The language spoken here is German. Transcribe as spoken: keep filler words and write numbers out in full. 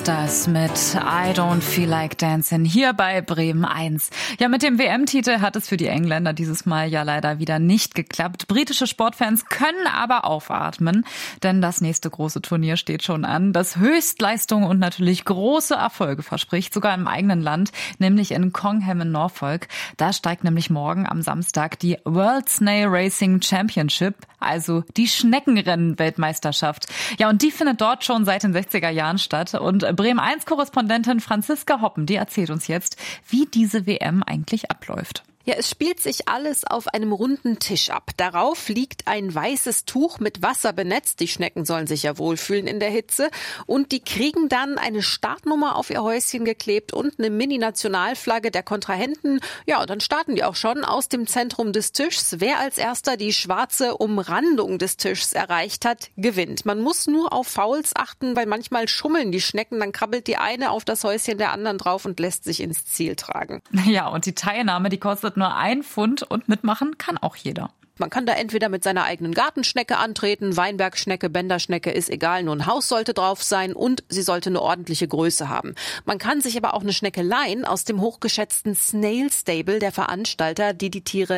Das mit I Don't Feel Like Dancing hier bei Bremen eins. Ja, mit dem W M-Titel hat es für die Engländer dieses Mal ja leider wieder nicht geklappt. Britische Sportfans können aber aufatmen, denn das nächste große Turnier steht schon an, das Höchstleistungen und natürlich große Erfolge verspricht, sogar im eigenen Land, nämlich in Congham in Norfolk. Da steigt nämlich morgen am Samstag die World Snail Racing Championship, also die Schneckenrennen-Weltmeisterschaft. Ja, und die findet dort schon seit den sechziger Jahren statt. Und Bremen eins Korrespondentin Franziska Hoppen, die erzählt uns jetzt, wie diese W M eigentlich abläuft. Ja, es spielt sich alles auf einem runden Tisch ab. Darauf liegt ein weißes Tuch mit Wasser benetzt. Die Schnecken sollen sich ja wohlfühlen in der Hitze. Und die kriegen dann eine Startnummer auf ihr Häuschen geklebt und eine Mini-Nationalflagge der Kontrahenten. Ja, und dann starten die auch schon aus dem Zentrum des Tischs. Wer als erster die schwarze Umrandung des Tischs erreicht hat, gewinnt. Man muss nur auf Fouls achten, weil manchmal schummeln die Schnecken. Dann krabbelt die eine auf das Häuschen der anderen drauf und lässt sich ins Ziel tragen. Ja, und die Teilnahme, die kostet nur ein Pfund und mitmachen kann auch jeder. Man kann da entweder mit seiner eigenen Gartenschnecke antreten, Weinbergschnecke, Bänderschnecke, ist egal, nur ein Haus sollte drauf sein und sie sollte eine ordentliche Größe haben. Man kann sich aber auch eine Schnecke leihen aus dem hochgeschätzten Snail Stable der Veranstalter, die die Tiere